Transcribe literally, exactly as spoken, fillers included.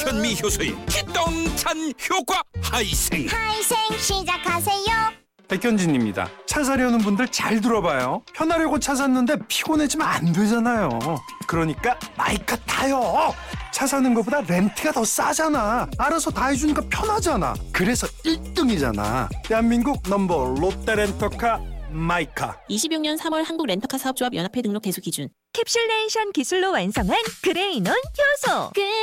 현미 효소의 기똥찬 효과 하이생. 하이생 시작하세요. 백현진입니다. 차 사려는 분들 잘 들어봐요. 편하려고 차 샀는데 피곤해지면 안 되잖아요. 그러니까 마이카 타요. 차 사는 것보다 렌트가 더 싸잖아. 알아서 다 해주니까 편하잖아. 그래서 일 등이잖아. 대한민국 넘버 롯데렌터카 마이카. 이십육 년 삼월 한국 렌터카 사업조합 연합회 등록 대수 기준. 캡슐레이션 기술로 완성한 그레이논 효소.